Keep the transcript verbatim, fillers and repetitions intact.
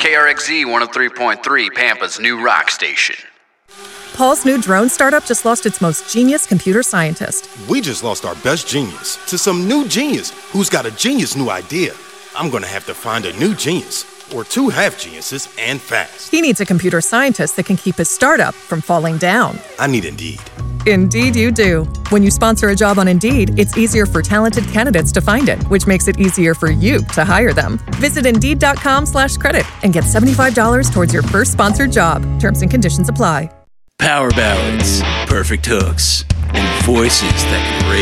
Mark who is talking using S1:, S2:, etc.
S1: K R X Z one oh three point three, Pampa's new rock station.
S2: Paul's new drone startup just lost its most genius computer scientist.
S3: We just lost our best genius to some new genius who's got a genius new idea. I'm gonna have to find a new genius, or two half geniuses, and fast.
S2: He needs a computer scientist that can keep his startup from falling down.
S3: I need Indeed.
S2: Indeed you do. When you sponsor a job on Indeed, it's easier for talented candidates to find it, which makes it easier for you to hire them. Visit Indeed.com slash credit and get seventy-five dollars towards your first sponsored job. Terms and conditions apply.
S4: Power ballads, perfect hooks, and voices that can raise